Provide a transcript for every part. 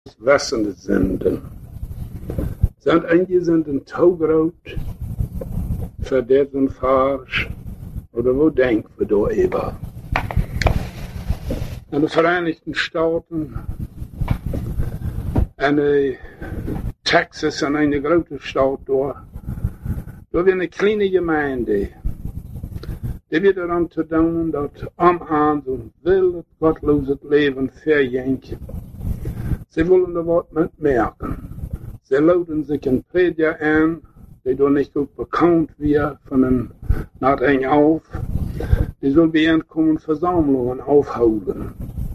wessende zenden. Zijn ingezenden te groot voor deze vaars, oder wo denken we door even? In de Verenigde Staten en Texas en een grote stad daar weer een kleine gemeente. Die wird daran te doen dat aan zo'n wild, gottloos leven verjenkt. Ze willen er wat met merken. Ze laden zich een prediger aan, die door niet goed bekend wird van een naar een auf. Die zullen bijeenkomen verzamelingen aufhouden.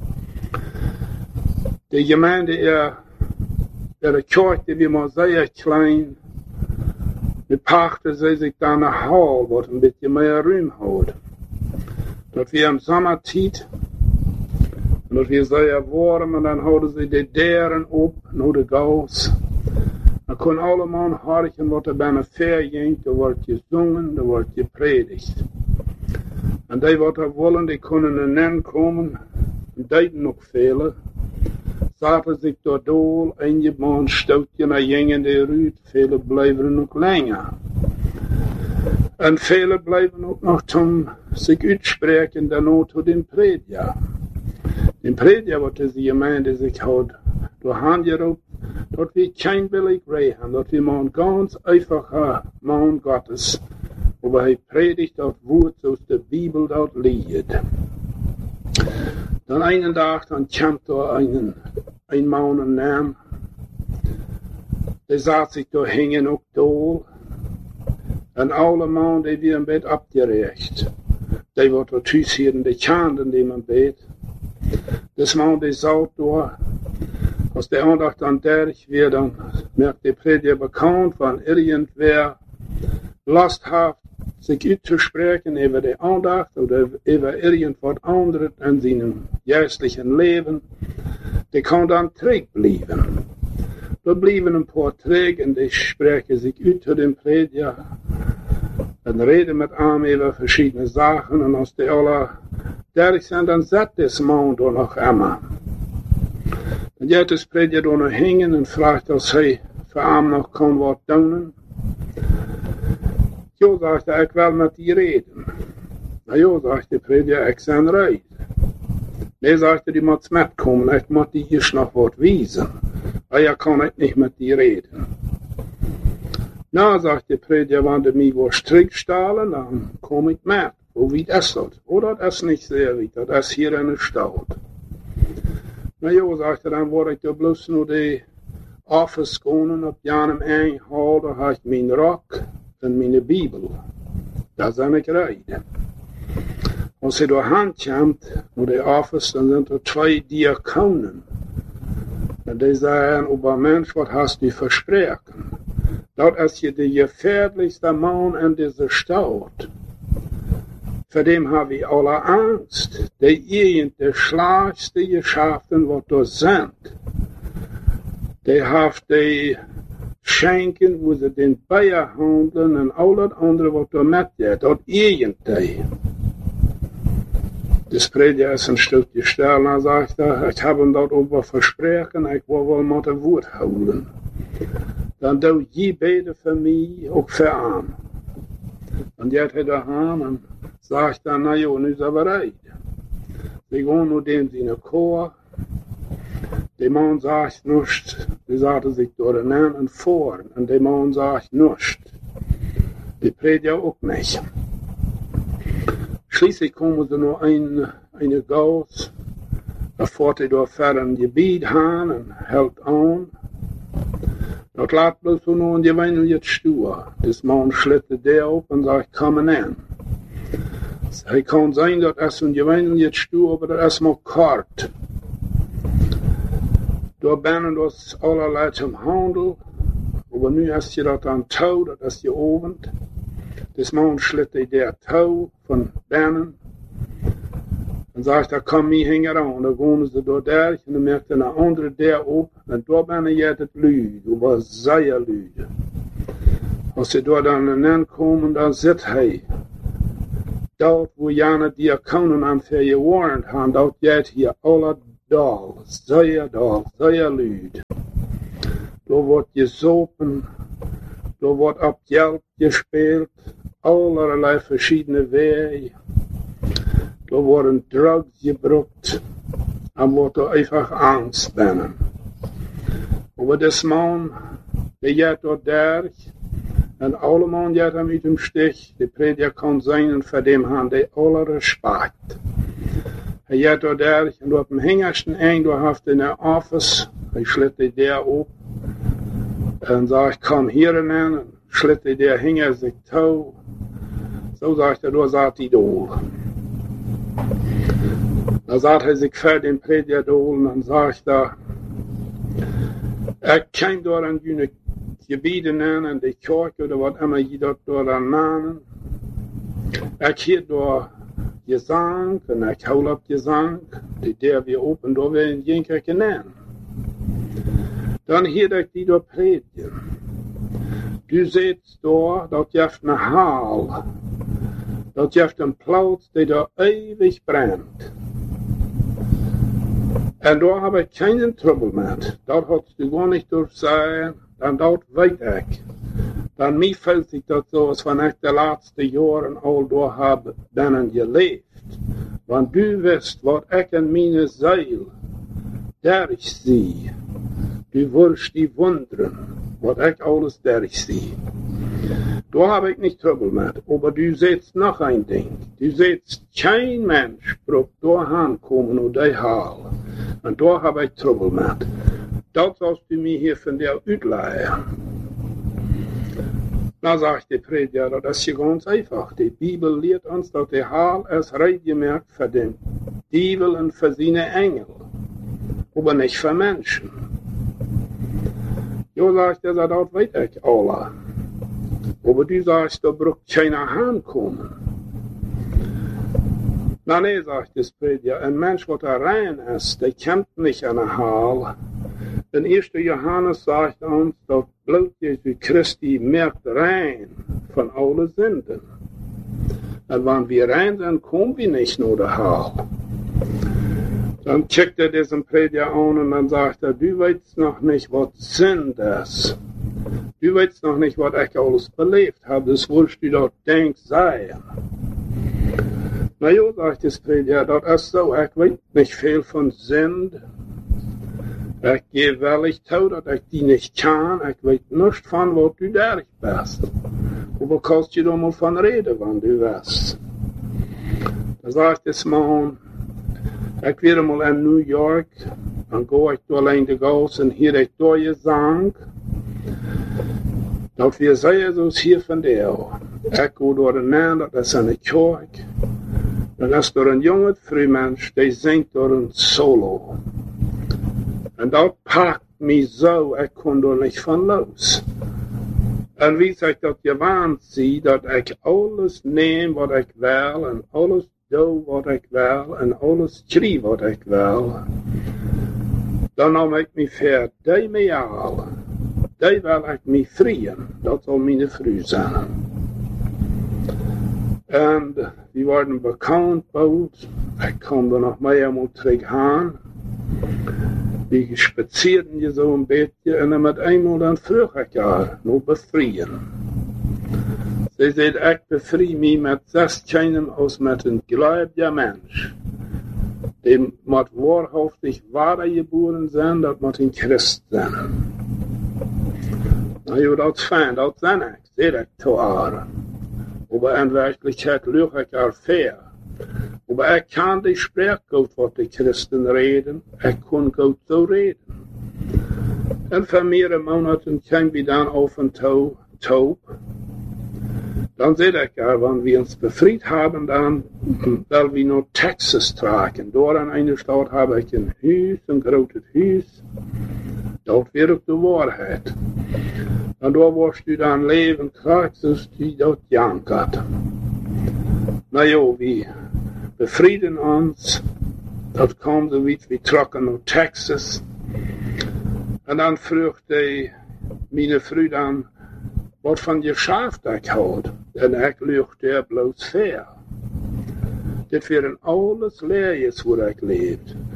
De gemeente de kerk, die weer maar zeer klein, met pachten ze zich dan naar hal, wat een beetje meer ruim houdt. Dat we in zomertijd, en dat we zeer warm, en dan houden ze de deuren op, naar de gas. Dan kunnen allemaal horen wat er bijna verjenkt, er wordt gezongen, er wordt gepredigt. En die wat er willen, die kunnen er neer komen, en die nog vele. Zaten zich door doel, en je man stootje naar jengen de ruut, vele blijven nog langer. En vele blijven ook nog toen zich uitspreken, daarna tot den prediger. Den prediger wat deze gemeente zich houdt, door handje dat we geen billig reden, dat we man ganz einfacher man Gottes, waar hij predigt dat woord zoals de Bibel dat leert. Dan een dag, dan komt er een man een naam, die zat zich door hingen ook dool, en alle man die weer een beetje opgerecht. Die wordt er thuis hier in de chanden die man beet. Dus man die zat door, als de aandacht dan derg weer, dan merkt de prediger bekend van irgendwer last heeft zich uit te spreken over de aandacht oder over irgendwas anderes in zijn geistlichen leven, die kan dan terug blijven. Er blijven een paar terug en die spreken zich uit tot den prediger en reden met hem over verschillende zaken en als die alle derg zijn, dan zet deze man door nog immer. Dan gaat de prediger door nog hingen en vraagt als hij voor hem nog kan wat doen. Jo, zegt hij, ik wil met die reden. Nou jo, zegt de prediger, ik zijn rijden. Nee, zegt hij, die moet met komen, ik moet die eerst nog wat wijzen. Maar ja, kan ik niet met die reden. Nou, zegt de prediger, wanneer mij wordt strikt stalen, dan kom ik met. Hoe wie is dat? Oh, dat is niet zeer weit, dat is hier in de stad. Nou jo, zegt hij, dan word ik er bloos naar de office gaan op Janem aangehaald, dan heb ik mijn rok en mijn Bibel. Daar zijn ik rijden. Als je door hand komt naar de office, dan zijn er 2 diakonen. En die zeggen, over mens, wat hast du versproken? Dat is je de gefährlichste man in deze stad. Voor dem hebben we alle angst. Die de slechtste geschaften wat er zijn. Die heeft die schenken, wo ze den Bayer handelen en al dat andere wat er met je. Dat die. De prediger is een stukje stil en zegt hij, ik heb hem dat over versproken, ik wil wel met een woord houden. Dan doe je beide voor mij, ook voor aan. Dan gaat hij daaraan en zegt dan, nou joh, nu zijn we rijden. We gaan naar dem zijn koor. De man zegt niets. Die zaten zich door de naam en voor. En de man zegt niets. De prediger ook niet. Schließlich komen ze naar een gas. Dan voert hij door verder een gebied aan en helpt aan. Dat laat bloos zo nog een gewöhnlich stuur. Dus man schlitt de deur op en zegt, kom in. Hij kan zijn dat is een gewöhnlich stuur, maar dat is maar kort. Door binnen dus allerlei zum handel. Maar nu is je dat aan touw, dat is je ovend. Dus man schlitt de deur touw van binnen. En zegt, daar kom mee hingen aan. Dan gaan ze door daar en dan merkt een andere deur op. En door binnen gaat het luid, over zeer luid. Als ze door dan aankomen, dan zit hij. Dat wo jana diakonen aan voor je warrant hebben, dat gaat hier alle dal, sehr luid. Da wordt gesopen, da wordt op Geld gespeeld, allerlei verschiedene wegen. Da worden drugs gebruikt en wordt er einfach aanspannen. Aber das Mann, der geht dort durch, und alle Mann geht hem uit dem Stich, die Prediger kann sein, und vor dem haben die alle Respekt. Hij geht dort durch, und op dem hingersten Eng, da haft in der Office, hij schlitt die der op, und sagt, komm hier rein, und schlitt die der hinger sich toe. So sagt er, da sagt die Dol. Da sagt er sich vor den Prediger Dol, und dann sagt er, kann door aan jullie gebieden en de kerk oder wat immer je dat door aan namen. Ik hier door gezang en ik hou op gezang, die der weer open door weer in jinker kennen. Dan hier ik die door predigen. Du zit door dat je hebt een haal, dat je hebt een plaats die daar eeuwig brandt. En daar heb ik geen trouble met. Dat had du gar niet door zijn. Dan dat weet ik. Dan mij voelt zich dat zo als van ik de laatste jaren al door heb binnen geleefd. Want du wist wat ik in mijn ziel derg zie. Du wirst die wonderen wat ik alles derg zie. Daar heb ik niet trouble met. Aber du zegt nog een ding. Du zegt geen mens braucht doorheen komen und die haal. En daar heb ik trouble met. Dat zoals du mir hier von der uitleihen. Dan sagt der Prediger, das ist ja ganz einfach. Die Bibel lehrt uns, dass der Haal ist reitgemerkt für den Teufel und für seine Engel. Aber nicht für Menschen. Jo sagt er, das weiß ich alle. Aber du sagst, da braucht keiner heimkommen. Na nee, sagt das Prediger, ein Mensch, der rein ist, der kennt nicht einen Haal. In 1. Johannes sagt uns, dass Blut Jesu Christi merkt rein von allen Sünden. Und wenn wir rein sind, kommen wir nicht nur der Haal. Dann checkt er diesen Prediger an und dann sagt er, du weißt noch nicht, was Sünde ist. Du weißt noch nicht, was ich alles belebt habe, das willst du doch denk sein. Na ja, sagt das Prediger, das ist so, ich weiß nicht viel von Sünde. Ich gehe wirklich zu, dass ich die nicht kann. Ich weiß nicht von, wo du da bist. Aber kannst du da mal von reden, wenn du weißt. Da sagt das Mann, ich werde mal in New York, dann gehe ich da allein die Gas und hier ich da Gesang. Dass wir sehen, so ist hier von der. Ich gehe da rein, das ist eine Kirche. Dann ist da ein junger Frühmensch, der singt da ein Solo. Und das packt mich so, ich komme da nicht von los. Und wie ich das gewarnt sehe, dass ich alles nehme, was ich will, und alles tue, was ich will, und alles schreibe, was ich will, dann nahm ich mich für die Meal, die will ich mich freien. Das soll meine Früh sein. Und wir werden bekannt bald. Ich komme da noch mehr mal zurück. Wir spazierten hier so ein bisschen und dann mit einmal dann früher gar noch befreien. Sie sagt, ich befreie mich mit keinem aus mit einem gläubigen Mensch. Die mit wahrhaftig wahre geboren sind, das mit ein Christ sind. Na ja, das ist fein, das sind ich, sehe ich zu Ahren. Aber in Wirklichkeit lüge ich auch fair. Aber ich kann die Sprache gut, was die Christen reden. Ich kann gut so reden. Und für mehrere Monate kamen wir dann auf den Taub. Dann sehe ich ja, wenn wir uns befreit haben, dann, weil wir noch Texas tragen. Dort an einer Stadt habe ich ein Haus, ein großes Haus. Dort wäre die Wahrheit. Und da warst du dann leben, Christus, die dort jankert. Na ja, wir befrieden uns. Das kam so weit, wir trocken nach Texas. Und dann fragte meine Frau dann, was von Geschäft ich hat. Und ich lügte bloß fair. Das wären alles Lehrjes, wo ich lebt.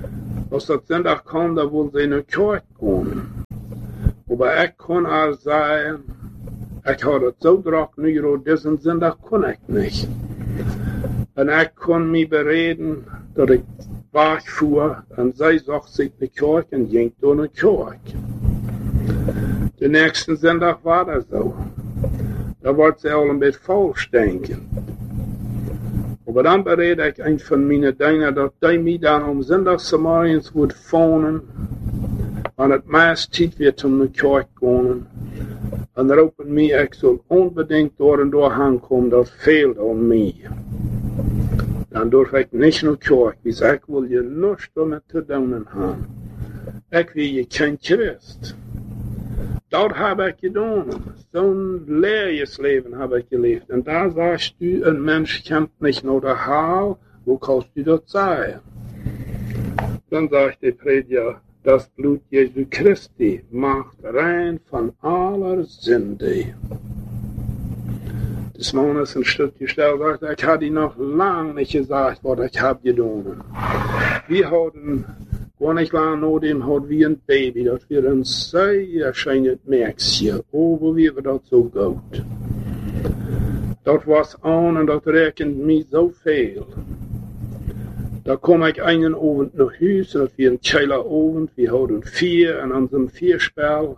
Als dat zondag kwam, dan wilde ze in de kerk gaan. Maar ik kon al zeggen, ik had het zo druk nu, deze zondag kon ik niet. En ik kon me bereden dat ik wegvoer en zij zag zich de kerk en ging door de kerk. De nächste zondag war dat zo. Da wordt ze al een beetje falsch denken. Maar dan bereid ik een van mijn dingen dat die mij dan om zondagsmorgens wordt vonen. En het meest tijd wird om de kerk gaan. En roepen mij, ik zal onbedingt door en door aankomen, dat veelt aan mij. Dan durf ik niet naar de kerk, dus ik wil je niets met te doen hebben. Ik wil je geen Christ. Dat heb ik gedaan. Zo'n leerjesleven heb ik geleefd. En daar sagst du, een mens komt niet naar de haal, hoe kannst du dat zeggen? Dan sagt de prediger, das Blut Jesu Christi macht rein von aller Sünde. Des Mannes ein Stück gestellt, sagt, ich habe die noch lang nicht gesagt, was ich habe getan. Wir hatten gar nicht lang nach dem, hatten wir ein Baby, das wir ein sehr schönes Mädchen, wo wir das so gut. Das was an und das rechnet mich so viel. Da kom ik einen Abend nach Hause, das war ein geiler Abend, wir hatten 4 an unserem 4-Spiel.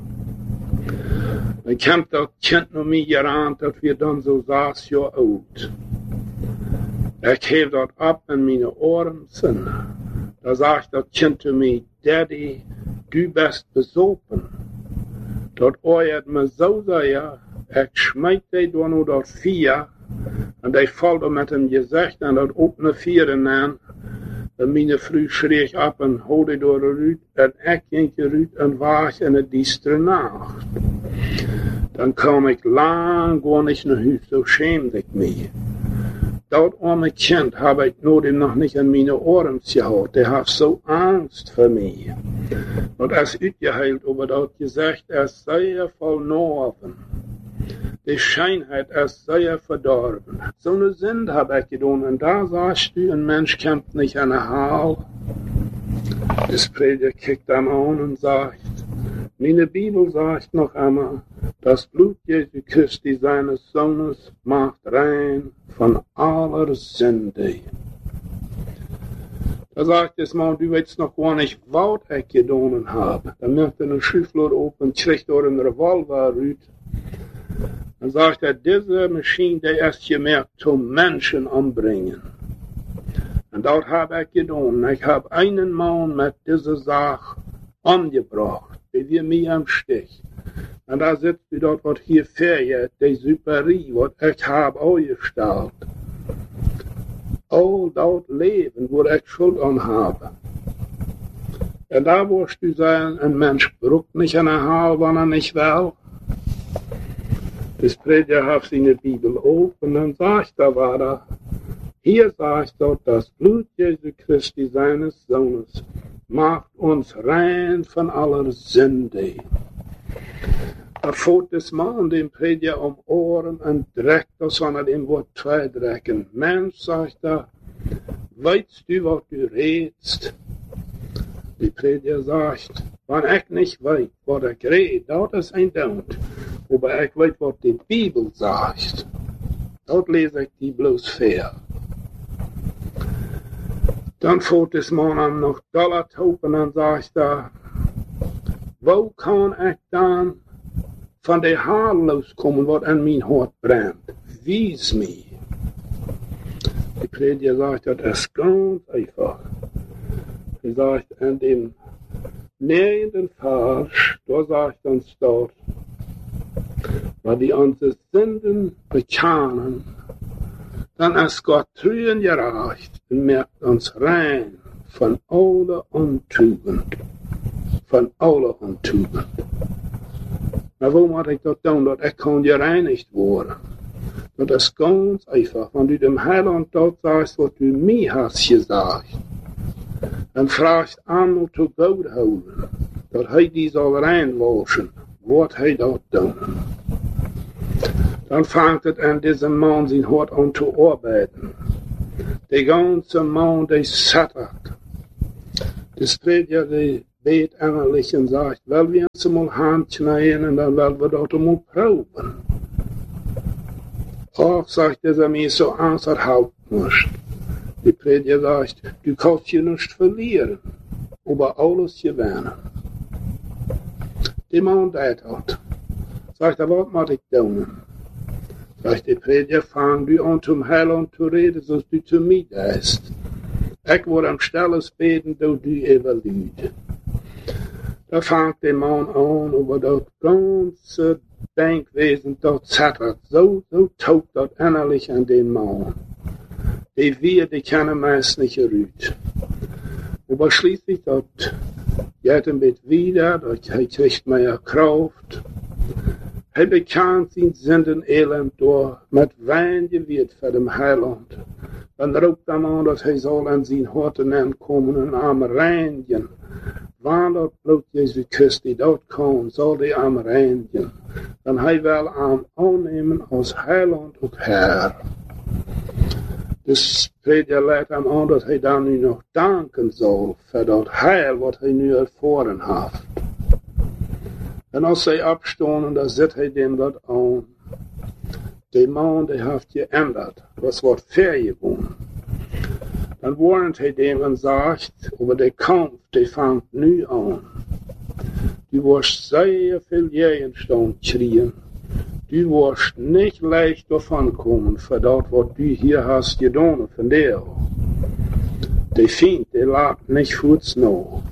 Dann kam das Kind noch mir gerannt, dass wir dann so 6 Jahre alt. Ich heb das ab in meine Ohren. Da sagt das Kind zu mir, Daddy, du bist besoffen. Das euert mir so sehr, ich schmeid dich da nur das 4. En die valt met hem gezicht en dat opene vieren aan. En mijn vrouw schreef op en hoorde door de ruit. En ik ging eruit en waag in de diestere nacht. Dan kwam ik lang gewoon niet naar huis, zo schämde ik me. Dat arme kind heb ik nooit nog niet in mijn oren gehad. Die heeft zo angst voor mij. Dat is uitgeheeld over dat gezicht, is zeer verloren. Die Scheinheit ist sehr verdorben. So eine Sünde habe ich getan. Und da sagst du, ein Mensch kommt nicht an der Haal. Das Prediger kickt dann an und sagt, meine Bibel sagt noch einmal, das Blut Jesu Christi seines Sohnes macht rein von aller Sünde. Da sagt es mal, du weißt noch gar nicht, was ich getan habe. Dann macht er eine Schüffler auf und kriegt dort einen Revolver raus. Dann sagt er, diese Maschine, die ist gemerkt zum Menschen umbringen. Und das habe ich getan. Ich habe einen Mann mit dieser Sache umgebracht, wie wir mir am Stich. Und da sitzt wie dort, was hier fährt, die Superie, was ich habe aufgestellt. All das Leben, wo ich Schuld an habe. Und da wirst du sagen, ein Mensch braucht nicht an der Haal, wenn er nicht will. Das Prediger hat seine Bibel auf und dann sagt er weiter, hier sagt er, das Blut Jesu Christi seines Sohnes macht uns rein von aller Sünde. Da fährt das Mann dem Prediger um Ohren und dreckt das, wenn er dem Wort 2 drecken. Mensch, sagt er, weißt du, was du redest? Der Prediger sagt, wenn ich nicht weiß, was ich rede, das ist ein Don't. Aber ich weiß, was die Bibel sagt. Dort lese ich die bloß fair. Dann fährt das Mann an noch Dollar topen und sagt er, wo kann ich dann von der Haar loskommen, was an mein Hart brennt? Wies mir. Die Prediger sagt, das ist ganz einfach. Er sagt, an dem nähenden Vers, da sagt uns dort, weil wir unsere Sünden bekennen, dann ist Gott treu und gerecht und merkt uns rein von aller Untugend. Von aller Untugend. Na, wo muss ich das tun, dass ich kann gereinigt werden? Das ist ganz einfach. Wenn du dem Heiland dort sagst, was du mir hast gesagt, dann fragst an und zu Gott holen, dass er die soll reinwaschen, was er dort tun. Dann fängt es an, diesem Mann sein Hort an zu arbeiten. Der ganze Mann, der sattert. De prediker die beet innerlich en sagt, wel we eens mal handknijden en dan wel we dat mal proben. Auch sagt er mir so außerhalb nicht. Die Prediger sagt, du kannst je nicht verlieren, aber alles gewinnen. Die Mann deed dat. Sagt er, wat moet ik doen? Sagt die Prediger, fang du an zum Heiland zu reden, zoals du zu mir deist. Ik word am stilles beten, do du evaluiert. Da fangt der Mann an, über das ganze Denkwesen, das zattert, so taugt das innerlich an den Mann. Die kennen meist nicht gerührt. Aber schließlich, das geht ihm wieder, er kriegt mehr Kraft. Er bekannt sein Sünden Elend durch, mit Wein gewirrt für den Heiland. Dann roept er an, dass er soll an sein Horten ankommen und am reinigen. Wann dat Blut Jesu Christi dort kommt, soll die am reinigen. Dan hij wel aan aannemen als Heiland und Herr. Dus prediker leidt hem aan dat hij dan nu nog danken zal voor dat heil wat hij nu ervaren heeft. En als hij opstaan, dan zet hij dem dat aan. De man die heeft geändert, was wordt vergewonnen. Dan warnt hij dem en zegt, over de kamp, die vangt nu aan. Du wirst sehr viel Gegenstand kriegen. Du wirst nicht leicht davon kommen, für das, was du hier hast getan von dir. Der Feind, der lag nicht kurz noch.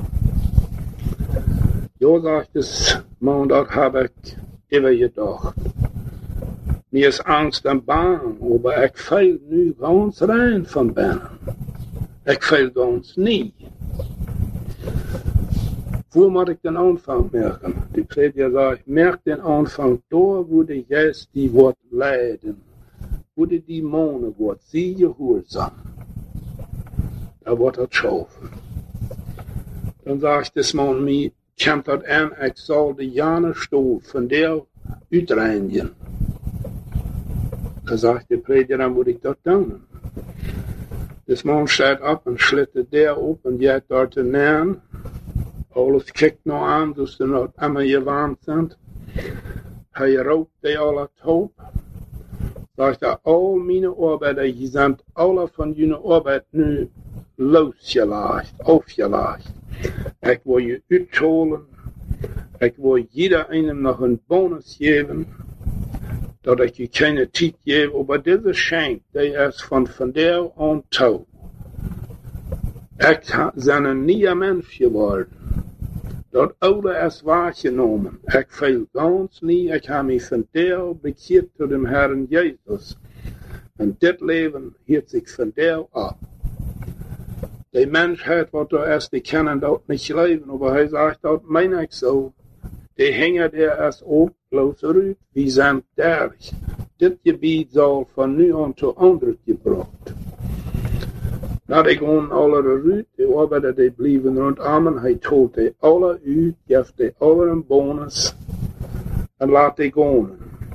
Ja, sagt es, man, das habe ich immer gedacht. Mir ist Angst am Bahn, aber ich fehl nu ganz rein von Bahn. Ich fehl ganz nie. Wo moet ik den Anfang merken? Die Prediger sagt, merk den Anfang da, wo der Geist die wird leiden. Wo die Dämonen wird, sie gehorsam. Da wird das schaffen. Dann sagt das Mann mir, kommt das an, ich soll die Jane Stoff von der uitreinigen. Da sagt der Prediger, dann würde ich das tun. Das Mann steht ab und schlittert der auf und geht dort hinein. Alles kijkt nog aan, dus ze nog allemaal gewarnt zijn. Hij rookt die alle taub. Zegt hij, al mijn arbeiders, je zijn alle van jullie arbeid nu losgelaagd, afgelaagd. Ik wil je uithalen. Ik wil jeder einem nog een bonus geven. Dat ik je keine tijd geef, maar deze schenk, die is van der aan touw. Ik ben een nieuwe mens geworden. Dat oude is waargenomen. Ik viel ganz nie, ik heb mij van der bekeerd tot dem Herrn Jezus. En dit leven hield zich van der ab. Die Menschheit, wat er is, die kennen dat niet leven, maar hij zegt, dat meen ik zo. Die hängen der is ook bloos uit, wie zijn derg. Dit gebied zal van nu aan tot anderen gebracht. Nou, die gaan alle eruit, die arbeiders die blijven rondom en hij tolt die alle uit, geeft die alle een bonus en laat die gaan.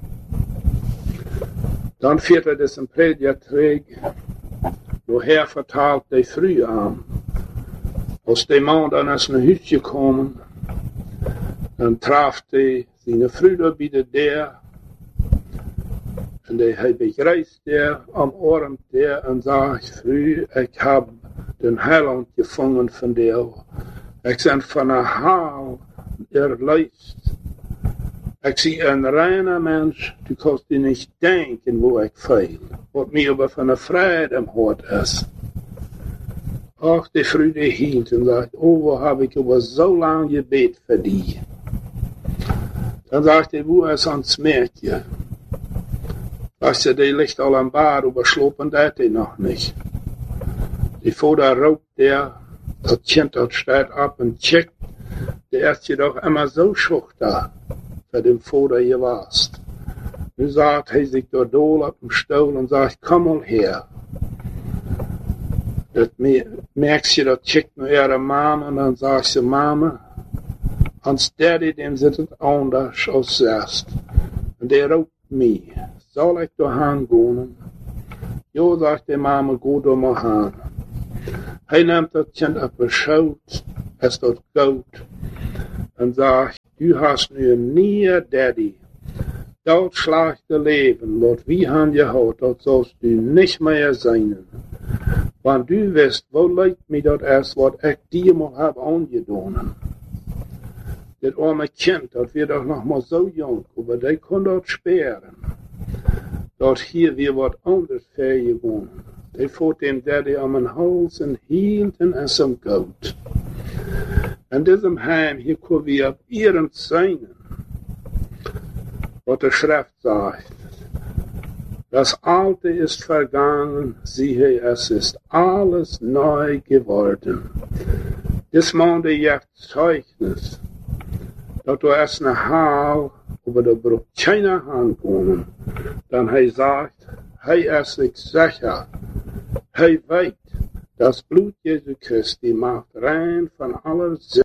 Dan viert hij dus een prediker terug, doorher vertaalt die früh aan. Als die man dan is naar huis gekomen, dan traf hij zijn vrienden bij de deur. En hij begreist der am Abend der en sagt, früh, ik heb den Heiland gevangen van der. Ik ben van een haal erleist. Ik zie een reiner mens, du kannst dir nicht denken, wo ik feil. Wat mir aber von der Freiheit im Hort ist. Ach, die Früh, die hielt und sagt, oh, wo habe ich aber so lange gebet für die. Dann sagt er, wo ist ans Märkje? Als die ligt al am Bad, aber slopen deed hij nog niet. Die Vater rookt der, dat Kind dat steht ab und checkt. Der ist jedoch immer so schuchter, für den Vater gewarst. Nu sagt hij sich door dool op dem Stuhl und sagt, komm mal her. Dat merkst je, dat checkt nur ihre Mama und dann sagt sie, Mama, ans Daddy, dem zit het anders als zuerst. Und der rookt mich. Zal ik doorheen gaan? Ja, sagt die Mama, go door maar heen. Hij neemt dat kind op beschouwt als dat goud en zegt, du hast nu een nieuwe daddy. Dat slechte leven, wat wie han gehad, dat zult du niet meer zijn. Want du wist, wo lijkt me dat is wat ik dir mal heb aangedaan. Dat arme kind, dat weer doch nog maar zo jong, maar die kon dat speren. Dat hier weer wat anders vergewonnen. Die voert den daddy aan mijn hals en hielden als een goud. En diesem heim, hier kon wir op ihren zijn. Wat de Schrift sagt. Das Alte ist vergangen, siehe, es ist alles neu geworden. Dis man de jeft Zeugnis, dat du erst eine Haal über der Brücke China ankommen, dann hij sagt, hij ist sich sicher, hij weet, das Blut Jesu Christi macht rein von aller Sünde.